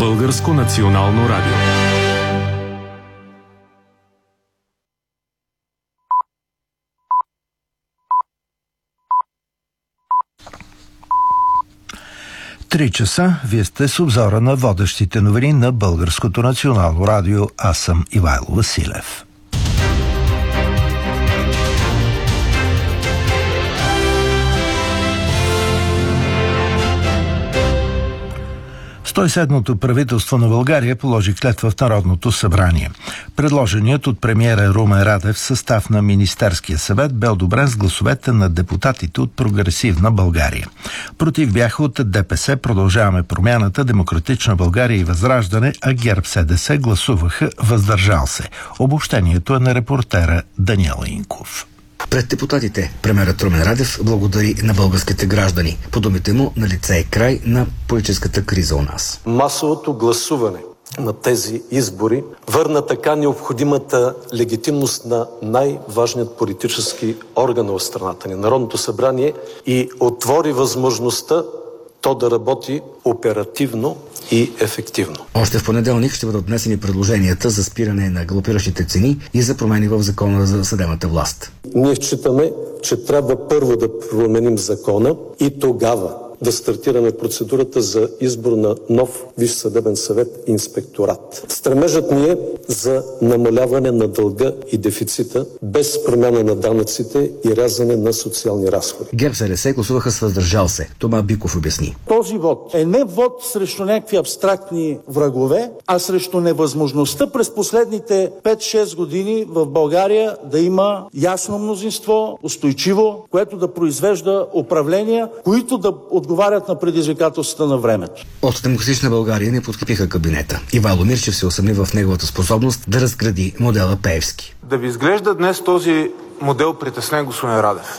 Българско национално радио. Три часа, вие сте с обзора на водещите новини на Българското национално радио. Аз съм Ивайло Василев. Седмото правителство на България положи клетва в Народното събрание. Предложеният от премиера Румен Радев състав на Министерския съвет бе одобрен с гласовете на депутатите от Прогресивна България. Против бяха от ДПС, Продължаваме промяната, Демократична България и Възраждане, а ГЕРБ-СДС гласуваха въздържал се. Обобщението е на репортера Даниела Инков. Пред депутатите премиерът Румен Радев благодари на българските граждани. По думите му, налице е край на политическата криза у нас. Масовото гласуване на тези избори върна така необходимата легитимност на най-важният политически орган в страната ни, Народното събрание, и отвори възможността то да работи оперативно и ефективно. Още в понеделник ще бъдат внесени предложенията за спиране на галопиращите цени и за промени в закона за съдебната власт. Ние считаме, че трябва първо да променим закона и тогава да стартираме процедурата за избор на нов Висш съдебен съвет и инспекторат. Стремежът ни е за намаляване на дълга и дефицита без промяна на данъците и рязане на социални разходи. ГЕРБ-СДС гласуваха с въздържал се. Тома Биков обясни. Този вод е не вод срещу някакви абстрактни врагове, а срещу невъзможността през последните 5-6 години в България да има ясно мнозинство, устойчиво, което да произвежда управления, които да отговарят на предизвикателствата на времето. От Демократична България не подкрепиха кабинета. Ивайло Мирчев се усъмни в неговата способност да разгради модела Пеевски. Да ви изглежда днес този модел притеснен, господин Радев?